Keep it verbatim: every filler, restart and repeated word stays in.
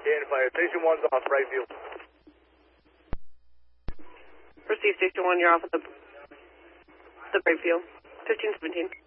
Stand fire. Station one's off, right field. Receive Station one, you're off at the, the right field. fifteen seventeen.